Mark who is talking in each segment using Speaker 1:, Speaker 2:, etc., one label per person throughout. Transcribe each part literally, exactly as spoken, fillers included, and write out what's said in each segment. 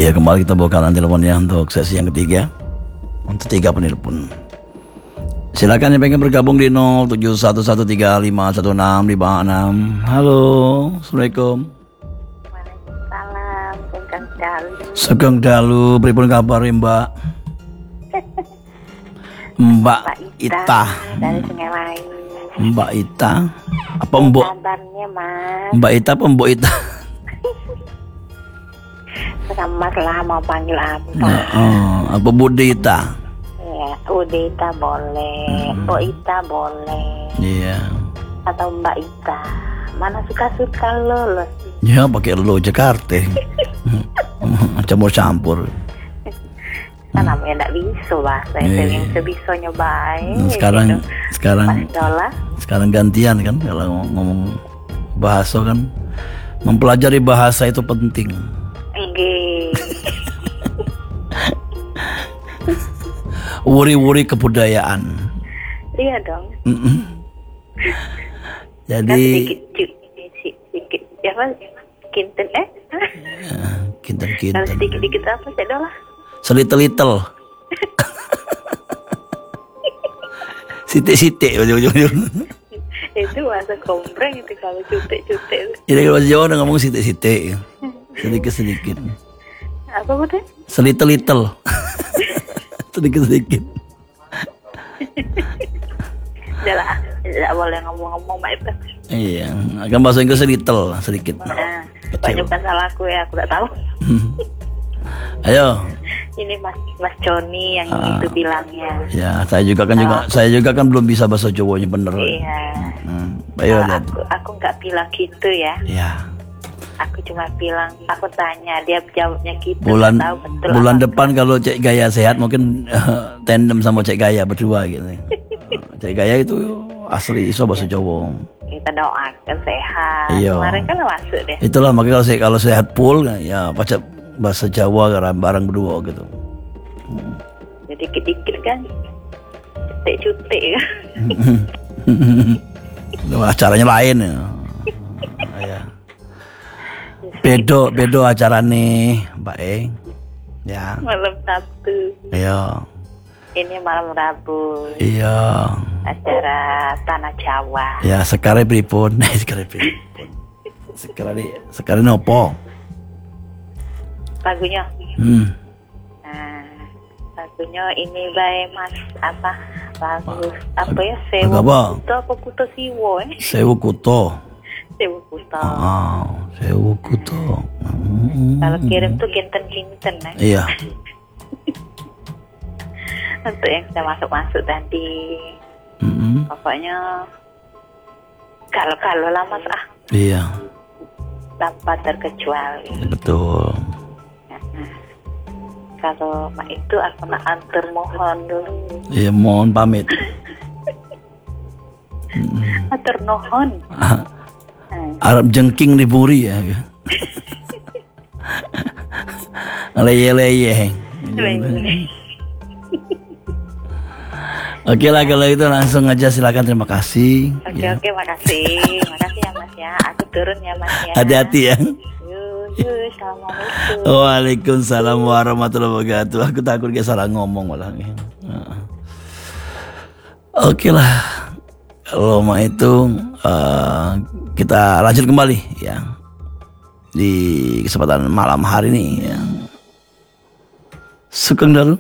Speaker 1: Ya, kembali kita bukakan teleponnya untuk sesi yang ketiga. Untuk tiga penelpon. Silakan yang pengen bergabung di nol tujuh satu satu tiga lima satu enam lima enam. Halo, Assalamualaikum.
Speaker 2: Waalaikumsalam, Sugeng Dalu.
Speaker 1: Sugeng Dalu, pripun kabar Mbak? Mbak Ita.
Speaker 2: Dari Sungai Lain.
Speaker 1: Mbak Ita. Apa Mbok?
Speaker 2: Kabarnya, Mas?
Speaker 1: Mbak Ita apa Mbok Ita?
Speaker 2: Sama lah mau panggil apa?
Speaker 1: Nah, oh, apa Budi Ita?
Speaker 2: Ya, Udita boleh,
Speaker 1: Hmm.
Speaker 2: Mbok Ita boleh,
Speaker 1: Iya.
Speaker 2: atau Mbak Ita. Mana suka-suka lo loh.
Speaker 1: Ya pakai lo Jakarta. Campur-campur.
Speaker 2: Kan namanya nggak bisa bahasa itu
Speaker 1: Iya.
Speaker 2: yang sebisa nyobain.
Speaker 1: Nah, sekarang
Speaker 2: gitu.
Speaker 1: sekarang
Speaker 2: Pas dola.
Speaker 1: sekarang gantian kan kalau ngomong bahasa kan, mempelajari bahasa itu penting.
Speaker 2: Nggih.
Speaker 1: Wuri-wuri kebudayaan.
Speaker 2: Iya dong.
Speaker 1: Mm-mm.
Speaker 2: Kan
Speaker 1: Jadi
Speaker 2: sedikit, sedikit, sedikit, ya apa? Kinten eh?
Speaker 1: ya,
Speaker 2: Kalau
Speaker 1: kinten-kinten.
Speaker 2: sedikit-sedikit apa sih dola?
Speaker 1: Selitel-litel. Sitik-sitik ujung-ujung.
Speaker 2: Itu bahasa kompreng itu kalau cutek-cutek.
Speaker 1: Jadi kalau bahasa Jawa udah ngomong sitik-sitik. Sedikit-sedikit.
Speaker 2: Apa betul?
Speaker 1: Selitel-litel. Sedikit-sedikit.
Speaker 2: Udah lah, tidak boleh ngomong-ngomong baik.
Speaker 1: Iya, akan bahasa Inggris little sedikit.
Speaker 2: Nah, banyak bukan salahku ya, aku tak tahu.
Speaker 1: Ayo.
Speaker 2: Ini Mas Mas Joni yang
Speaker 1: Ah.
Speaker 2: itu bilangnya.
Speaker 1: Ya, saya juga kan juga saya juga kan belum bisa bahasa Jawanya bener.
Speaker 2: Iya.
Speaker 1: Hmm. Ayo
Speaker 2: Kalau
Speaker 1: lihat.
Speaker 2: aku aku nggak bilang gitu ya.
Speaker 1: Ya.
Speaker 2: Aku cuma bilang, aku tanya dia jawabnya gitu.
Speaker 1: Bulan
Speaker 2: nggak tahu betul
Speaker 1: bulan
Speaker 2: apa.
Speaker 1: depan kalau Cek Gaya sehat mungkin uh, tandem sama Cek Gaya berdua gitu. Cek Gaya itu asli iso bahasa Jawa.
Speaker 2: Kita doakan sehat.
Speaker 1: Iya.
Speaker 2: Kemarin kan masuk deh.
Speaker 1: Itulah makanya kalau saya kalau sehat full ya baca bahasa Jawa bareng berdua gitu.
Speaker 2: Jadi dikit-dikit kan cutek-cutek ya.
Speaker 1: Acaranya lain ya. Ya. Bedo bedo acara nih, Mbak Eng. Ya.
Speaker 2: Malam Sabtu.
Speaker 1: Iya.
Speaker 2: Ini malam Rabu.
Speaker 1: Iya.
Speaker 2: Acara Tanah Jawa.
Speaker 1: Ya, sekarang pripun? Nah, sekarang pripun? Sekarang di sekarang nopo?
Speaker 2: Lagunya.
Speaker 1: Hmm.
Speaker 2: Nah, lagunya ini bae Mas apa? Lagu apa ya?
Speaker 1: Lagu
Speaker 2: Sewu
Speaker 1: apa?
Speaker 2: Kuto apa Kuto Siwo eh?
Speaker 1: Sewu Kuto.
Speaker 2: Sewu Kuto.
Speaker 1: Ah, Sewu Kuto. Hmm.
Speaker 2: Kalau kirim tuh kinten-kinten eh.
Speaker 1: Iya.
Speaker 2: Untuk yang sudah masuk-masuk tadi.
Speaker 1: Hmm.
Speaker 2: Pokoknya kalau-kalau lah Mas ah
Speaker 1: Iya,
Speaker 2: tanpa terkecuali.
Speaker 1: betul.
Speaker 2: Kalau mak itu aku nak antar mohon dulu.
Speaker 1: Iya, mohon pamit.
Speaker 2: Antar mohon.
Speaker 1: Ah, Arab jengking diburi ya. Leye-leye. Oke lah kalau itu langsung aja silakan, terima kasih.
Speaker 2: Oke
Speaker 1: Ya.
Speaker 2: oke makasih, makasih ya Mas ya. Aku turun ya Mas ya.
Speaker 1: Hati-hati ya.
Speaker 2: Yuk yuk, assalamualaikum.
Speaker 1: Waalaikumsalam warahmatullahi wabarakatuh. Aku takut dia salah ngomong malah. Nah. Oke lah. Kalau mau itu uh, kita lanjut kembali ya di kesempatan malam hari ini ya. Sugeng Dalu.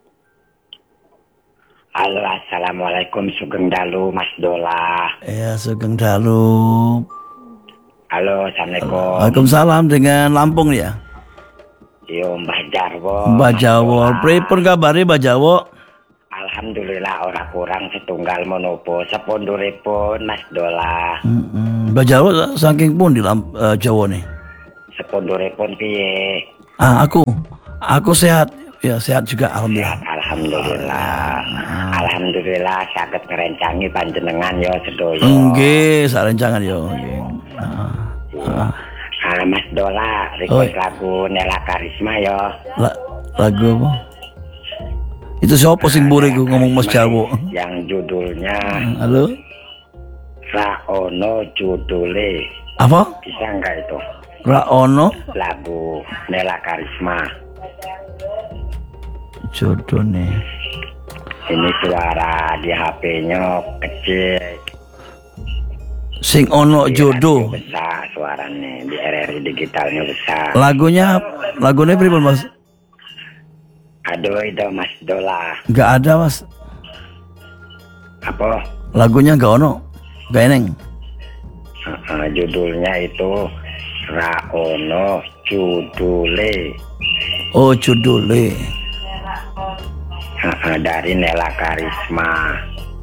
Speaker 3: Halo, assalamualaikum Sugeng Dalu, Mas Dola.
Speaker 1: Ya, Sugeng Dalu.
Speaker 3: Halo, assalamualaikum.
Speaker 1: Waalaikumsalam, dengan Lampung ya.
Speaker 3: Yo, Mbah Jarwo.
Speaker 1: Mbak
Speaker 3: Mas
Speaker 1: Jawo,
Speaker 3: Dola.
Speaker 1: pripun kabare Mbak Jawo?
Speaker 3: Alhamdulillah ora kurang setunggal menopo seponduripun Mas Dola.
Speaker 1: Mm-mm. Mbak Jawo saking pun di Lamp- eh, Jawa nih.
Speaker 3: Seponduripun piye?
Speaker 1: Ah, aku, aku sehat, ya sehat juga alhamdulillah.
Speaker 3: Alhamdulillah. Alhamdulillah saged ngrencangi panjenengan ya sedoyo.
Speaker 1: Nggih, sarencangan yo. Nggih. Ah, ah.
Speaker 3: Ah, Mas Dola,
Speaker 1: Oh.
Speaker 3: request lagu Nela Karisma ya.
Speaker 1: La- lagu apa? Itu siapa sing mburi ku ngomong Mas Jawo?
Speaker 3: Yang judulnya
Speaker 1: Halo?
Speaker 3: Raono judule.
Speaker 1: Apa?
Speaker 3: Bisa enggak itu?
Speaker 1: Ra ono?
Speaker 3: Lagu Nela Karisma.
Speaker 1: jodoh nih.
Speaker 3: Ini suara di H P-nya kecil.
Speaker 1: Sing ono jodoh.
Speaker 3: Besar suaranya di R R I digitalnya besar.
Speaker 1: Lagunya lagunya pripun Mas?
Speaker 3: Aduh itu Mas Dola.
Speaker 1: Nggak ada Mas.
Speaker 3: Apa?
Speaker 1: Lagunya nggak ono. Nggak eneng.
Speaker 3: Uh, uh, judulnya itu Raono Judule.
Speaker 1: Oh judulnya.
Speaker 3: Uh, uh, dari Nela Karisma.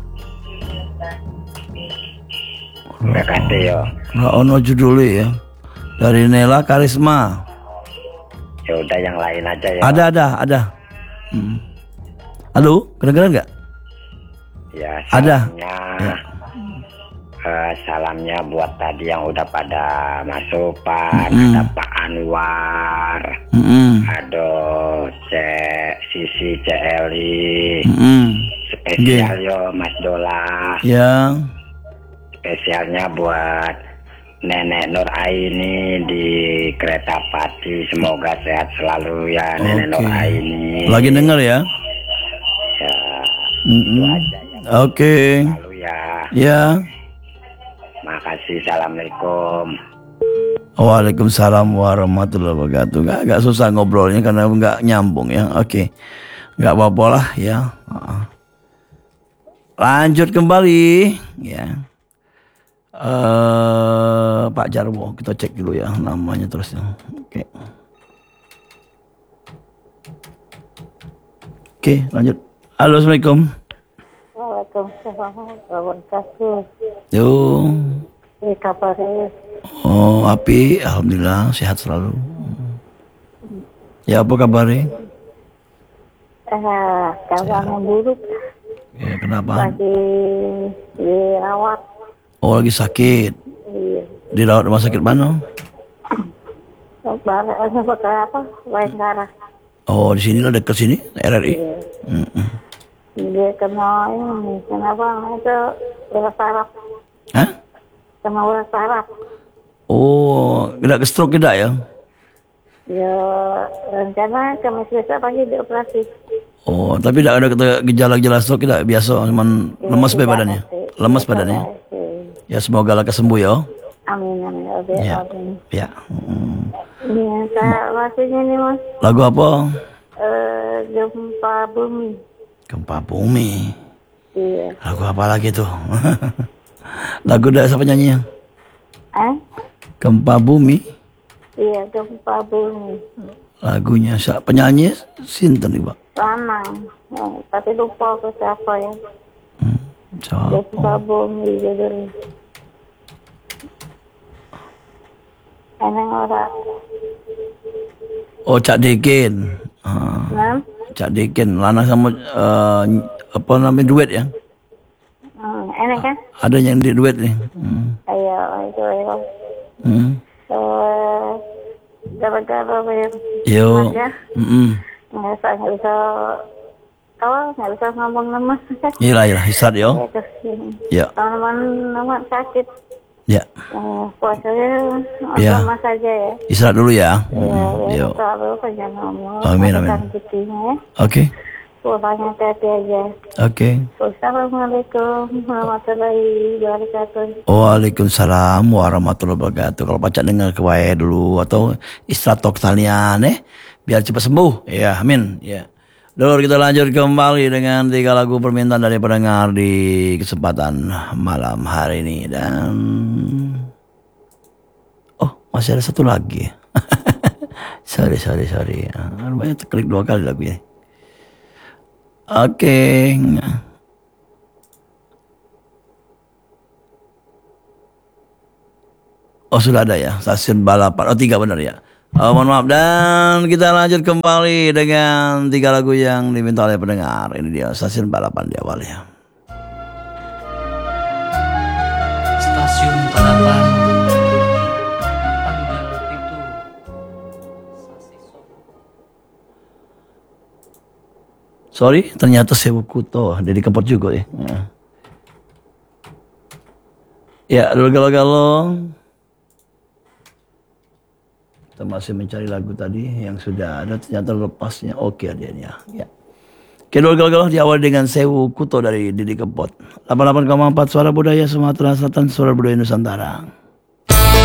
Speaker 3: Nggak kate yo.
Speaker 1: Raono judulnya ya. Dari Nela Karisma.
Speaker 3: Ya udah yang lain aja ya.
Speaker 1: Ada ada ada. Hmm. Halo, kedengeran nggak?
Speaker 3: Ya,
Speaker 1: Ada.
Speaker 3: salamnya,
Speaker 1: Ya.
Speaker 3: eh, salamnya buat tadi yang udah pada masuk Pak.
Speaker 1: Mm-mm.
Speaker 3: Ada Pak Anwar,
Speaker 1: Mm-mm.
Speaker 3: ada Cek Sisi Celi,
Speaker 1: Mm-mm.
Speaker 3: spesial yo Mas Dola.
Speaker 1: Ya.
Speaker 3: Spesialnya buat Nenek Nur Aini di Kereta Pati. Semoga sehat selalu ya Nenek Nur
Speaker 1: Oke.
Speaker 3: Aini.
Speaker 1: Lagi denger ya?
Speaker 3: Ya,
Speaker 1: Mm-mm.
Speaker 3: aja ya.
Speaker 1: Oke.
Speaker 3: Lalu ya.
Speaker 1: Ya.
Speaker 3: Makasih, assalamualaikum.
Speaker 1: Waalaikumsalam warahmatullahi wabarakatuh. Gak, agak susah ngobrolnya karena nggak nyambung ya. Oke, nggak apa-apa lah ya. Lanjut kembali ya. Eh Pak Jarwo, kita cek dulu ya namanya terus ya. Oke. Oke, lanjut. Halo, assalamualaikum.
Speaker 2: Waalaikumsalam warahmatullahi wabarakatuh.
Speaker 1: Yo.
Speaker 2: Ini kabarnya
Speaker 1: Oh, api, alhamdulillah sehat selalu. Ya, apa kabarnya?
Speaker 2: eh kabarnya buruk,
Speaker 1: Ya, kenapa?
Speaker 2: lagi dirawat.
Speaker 1: Oh, lagi sakit.
Speaker 2: Iya.
Speaker 1: Dirawat rumah sakit mana?
Speaker 2: Baru sempat apa? Bayangkara.
Speaker 1: Oh, di sini lah, dekat sini, R R I.
Speaker 2: Iya.
Speaker 1: Mm-mm.
Speaker 2: Dia kena ini, kenapa itu urat saraf,
Speaker 1: Hah?
Speaker 2: kena urat saraf.
Speaker 1: Oh, tidak ke stroke tidak ya?
Speaker 2: Ya rencana Kamis besok pagi dioperasi.
Speaker 1: Oh, tapi tidak ada kata- gejala-gejala stroke tidak biasa, cuman lemas be badannya. Lemas badannya. Ya semoga lah kesembuh ya.
Speaker 2: Amin amin. Oke,
Speaker 1: Ya.
Speaker 2: amin.
Speaker 1: Ya. Mm.
Speaker 2: Ini saya lagunya nih Mas.
Speaker 1: Lagu apa?
Speaker 2: Eh gempa bumi.
Speaker 1: Gempa bumi.
Speaker 2: Iya.
Speaker 1: Lagu apa lagi tuh? Lagu dari siapa nyanyinya?
Speaker 2: Eh?
Speaker 1: Gempa bumi.
Speaker 2: Iya gempa bumi.
Speaker 1: Lagunya siapa penyanyi? Sinten nih, Pak?
Speaker 2: Lanang. Eh, tapi lupa ke siapa ya.
Speaker 1: Hmm. Siapa?
Speaker 2: Gempa bumi judulnya. Eneng orang.
Speaker 1: Oh, Cak Dekin. Ah.
Speaker 2: Nah,
Speaker 1: Cak Dekin, lanang sama eh, apa namanya duet ya?
Speaker 2: hmm, eneng kan?
Speaker 1: Ada yang di duet nih. Hmm.
Speaker 2: Ayo itu ayo.
Speaker 1: Hmm.
Speaker 2: Eh, gara-gara bayar.
Speaker 1: Yo.
Speaker 2: Ya.
Speaker 1: Mm-mm.
Speaker 2: Nggak bisa nggak bisa. Kalau nggak bisa ngomong nama.
Speaker 1: Iya iya, istirahat yo.
Speaker 2: Ya terus ini.
Speaker 1: Ya.
Speaker 2: Teman-teman nama sakit.
Speaker 1: Ya.
Speaker 2: Eh, puasanya
Speaker 1: Ya.
Speaker 2: sama saja ya.
Speaker 1: Istirahat dulu ya.
Speaker 2: Ya,
Speaker 1: Hmm.
Speaker 2: ya,
Speaker 1: Yo.
Speaker 2: selalu kerja ngomong.
Speaker 1: Amin, amin.
Speaker 2: Rezekinya ya.
Speaker 1: Oke.
Speaker 2: Pulangnya hati-hati aja.
Speaker 1: Oke.
Speaker 2: Assalamualaikum warahmatullahi wabarakatuh.
Speaker 1: Waalaikumsalam warahmatullahi wabarakatuh. Kalau Pak Cak dengar ke wae dulu atau istirahat tok talian eh biar cepat sembuh. Ya, amin. Ya. Dulu kita lanjut kembali dengan tiga lagu permintaan dari pendengar di kesempatan malam hari ini dan oh masih ada satu lagi. sorry sorry sorry. Ah, banyak klik dua kali lagunya. Oke. Oh sudah ada ya, stasiun balapan. Oh tiga benar ya. Oh, mohon maaf dan kita lanjut kembali dengan tiga lagu yang diminta oleh pendengar. Ini dia stasiun balapan di awalnya.
Speaker 4: Stasiun balapan tanggal itu
Speaker 1: Sorry, ternyata Sewu Kuto dari Kempot juga ya. Ya, ya dulu galau-galau. Kita masih mencari lagu tadi yang sudah ada ternyata lepasnya oke adanya. Ya. Kedua galau diawali dengan Sewu Kuto dari Didi Kempot. delapan puluh delapan koma empat Suara Budaya Sumatera Selatan, Suara Budaya Nusantara.